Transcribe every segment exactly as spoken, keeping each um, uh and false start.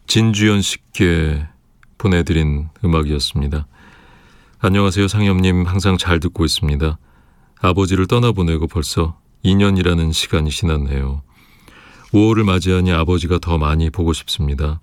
진주연 씨께 보내드린 음악이었습니다. 안녕하세요, 상엽님. 항상 잘 듣고 있습니다. 아버지를 떠나보내고 벌써 이 년이라는 시간이 지났네요. 오월을 맞이하니 아버지가 더 많이 보고 싶습니다.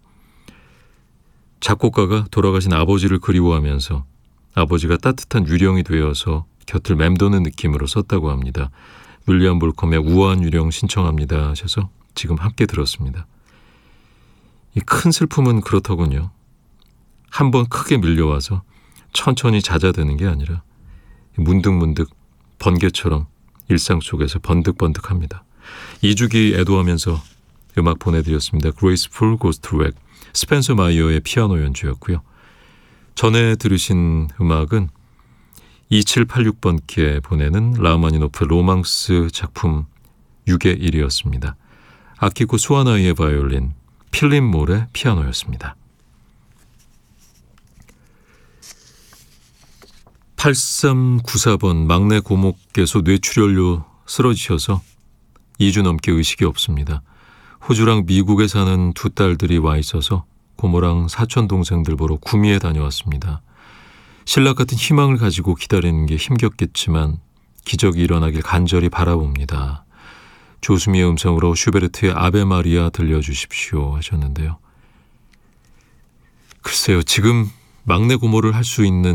작곡가가 돌아가신 아버지를 그리워하면서 아버지가 따뜻한 유령이 되어서 곁을 맴도는 느낌으로 썼다고 합니다. 윌리엄 볼컴의 우아한 유령 신청합니다 하셔서 지금 함께 들었습니다. 이 큰 슬픔은 그렇더군요. 한번 크게 밀려와서 천천히 잦아드는 게 아니라 문득문득 번개처럼 일상 속에서 번득번득합니다. 이주기 애도하면서 음악 보내드렸습니다. Graceful Goes to Wreck, 스펜서 마이어의 피아노 연주였고요. 전에 들으신 음악은 이칠팔육 번께 보내는 라흐마니노프의 로망스 작품 육의 일이었습니다. 아키코 수아나이의 바이올린, 필립 몰의 피아노였습니다. 팔삼구사 번 막내 고모께서 뇌출혈로 쓰러지셔서 이 주 넘게 의식이 없습니다. 호주랑 미국에 사는 두 딸들이 와 있어서 고모랑 사촌 동생들 보러 구미에 다녀왔습니다. 신락 같은 희망을 가지고 기다리는 게 힘겹겠지만 기적이 일어나길 간절히 바라봅니다. 조수미의 음성으로 슈베르트의 아베 마리아 들려주십시오 하셨는데요. 글쎄요, 지금 막내 고모를 할 수 있는